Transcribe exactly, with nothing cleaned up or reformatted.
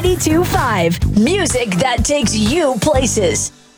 ninety-two point five. Music that takes you places.